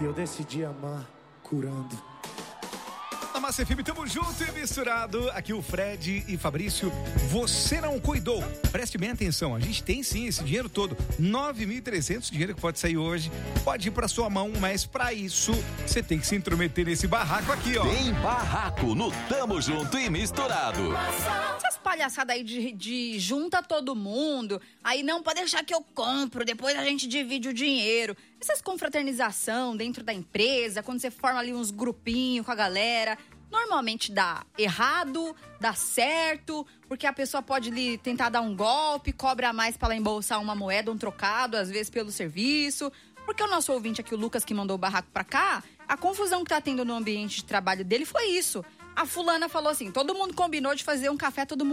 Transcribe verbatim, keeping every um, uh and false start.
E eu decidi amar curando. Na Massa F M, tamo junto e misturado. Aqui o Fred e Fabrício. Você não cuidou. Preste bem atenção, a gente tem sim esse dinheiro todo. nove mil e trezentos, dinheiro que pode sair hoje. Pode ir pra sua mão, mas pra isso, você tem que se intrometer nesse barraco aqui, ó. Tem barraco no Tamo Junto e Misturado. Essas palhaçadas aí de, de junta todo mundo, aí não, pode deixar que eu compro, depois a gente divide o dinheiro. Essas confraternização dentro da empresa, quando você forma ali uns grupinhos com a galera, normalmente dá errado, dá certo, porque a pessoa pode lhe tentar dar um golpe, cobra mais pra ela embolsar uma moeda, um trocado, às vezes pelo serviço. Porque o nosso ouvinte aqui, o Lucas, que mandou o barraco pra cá, a confusão que tá tendo no ambiente de trabalho dele foi isso. A fulana falou assim, todo mundo combinou de fazer um café, todo mundo